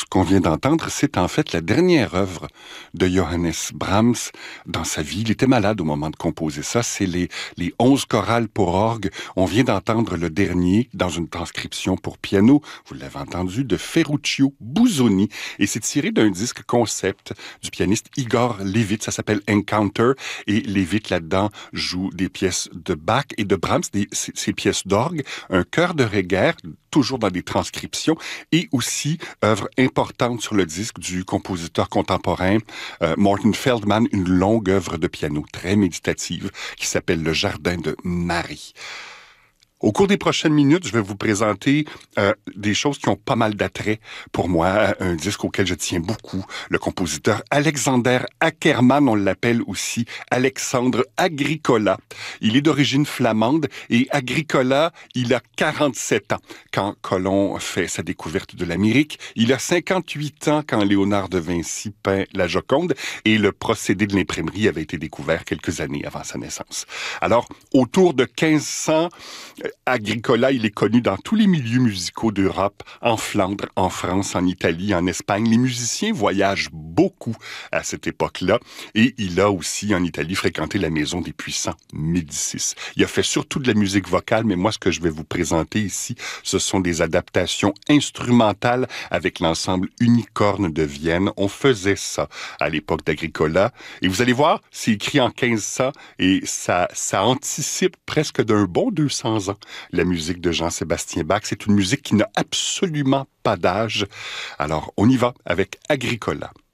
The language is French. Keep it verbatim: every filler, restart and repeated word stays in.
qu'on vient d'entendre, c'est en fait la dernière œuvre de Johannes Brahms dans sa vie. Il était malade au moment de composer ça. C'est les, les onze chorales pour orgue. On vient d'entendre le dernier dans une transcription pour piano, vous l'avez entendu, de Ferruccio Busoni. Et c'est tiré d'un disque concept du pianiste Igor Levit. Ça s'appelle Encounter. Et Levit, là-dedans, joue des pièces de Bach et de Brahms, des, ces, ces pièces d'orgue, un chœur de Reger, toujours dans des transcriptions, et aussi œuvre importante sur le disque du compositeur contemporain euh, Morton Feldman, une longue œuvre de piano très méditative qui s'appelle Le Jardin de Marie. Au cours des prochaines minutes, je vais vous présenter euh, des choses qui ont pas mal d'attrait pour moi. Un disque auquel je tiens beaucoup. Le compositeur Alexander Ackermann, on l'appelle aussi Alexandre Agricola. Il est d'origine flamande et Agricola, il a quarante-sept ans quand Colomb fait sa découverte de l'Amérique. Il a cinquante-huit ans quand Léonard de Vinci peint la Joconde et le procédé de l'imprimerie avait été découvert quelques années avant sa naissance. Alors, autour de quinze cents, Agricola, il est connu dans tous les milieux musicaux d'Europe, en Flandre, en France, en Italie, en Espagne. Les musiciens voyagent beaucoup à cette époque-là et il a aussi, en Italie, fréquenté la maison des puissants Médicis. Il a fait surtout de la musique vocale, mais moi, ce que je vais vous présenter ici, ce sont des adaptations instrumentales avec l'ensemble Unicorne de Vienne. On faisait ça à l'époque d'Agricola. Et vous allez voir, c'est écrit en quinze cents et ça, ça anticipe presque d'un bon deux cents ans la musique de Jean-Sébastien Bach. C'est une musique qui n'a absolument pas d'âge. Alors, on y va avec Agricola.